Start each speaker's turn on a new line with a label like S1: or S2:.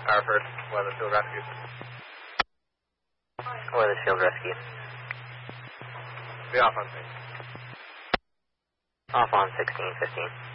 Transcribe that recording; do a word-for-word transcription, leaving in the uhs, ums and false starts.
S1: Harford, Weathersfield Rescue.
S2: Weathersfield Rescue.
S1: Be off on six.
S2: Off on sixteen fifteen.